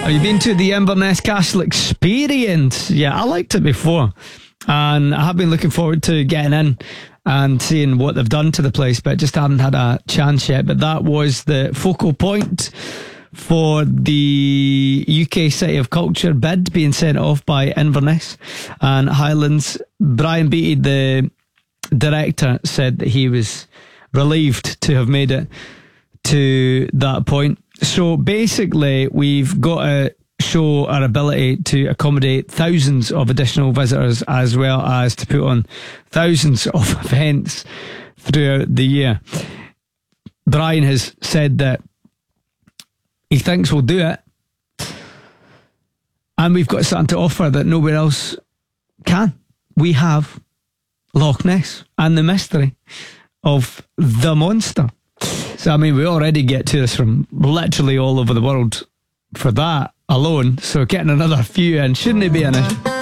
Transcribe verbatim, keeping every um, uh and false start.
Have you been to the Inverness Castle Experience? Yeah, I liked it before. And I have been looking forward to getting in and seeing what they've done to the place, but just haven't had a chance yet. But that was the focal point for the U K City of Culture bid being sent off by Inverness and Highlands. Brian Beattie, the director, said that he was relieved to have made it to that point. So basically, we've got to show our ability to accommodate thousands of additional visitors, as well as to put on thousands of events throughout the year. Brian has said that he thinks we'll do it, and we've got something to offer that nowhere else can. We have Loch Ness and the mystery of the monster. So, I mean, we already get tourists from literally all over the world for that alone. So getting another few in, shouldn't it be an issue?